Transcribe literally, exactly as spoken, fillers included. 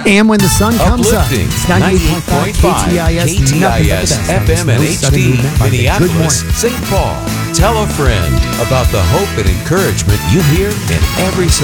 And when the sun comes Uplifting up, it's ninety-eight point five K T I S, K T I S, F M and H D, Minneapolis, Saint Paul. Tell a friend about the hope and encouragement you hear in every